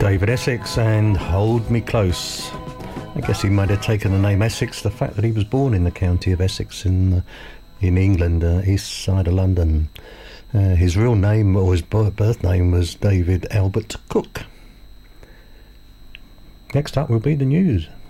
David Essex and Hold Me Close. I guess he might have taken the name Essex, the fact that he was born in the county of Essex in England, east side of London. His real name, or his birth name, was David Albert Cook. Next up will be the news.